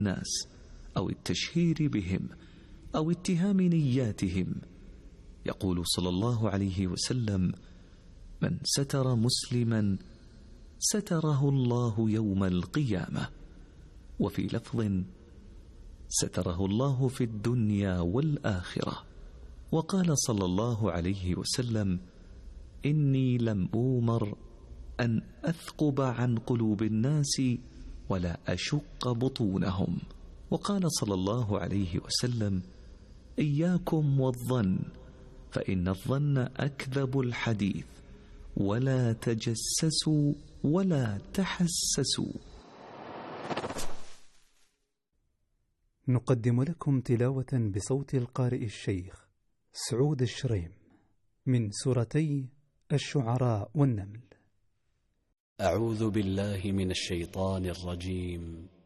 الناس أو التشهير بهم أو اتهام نياتهم. يقول صلى الله عليه وسلم: من ستر مسلما ستره الله يوم القيامة. وفي لفظ: ستره الله في الدنيا والآخرة. وقال صلى الله عليه وسلم: إني لم أومر أن أثقب عن قلوب الناس ولا أشق بطونهم. وقال صلى الله عليه وسلم: إياكم والظن فإن الظن أكذب الحديث، ولا تجسسوا ولا تحسسوا. نقدم لكم تلاوة بصوت القارئ الشيخ سعود الشريم من سورتي الشعراء والنمل. أعوذ بالله من الشيطان الرجيم.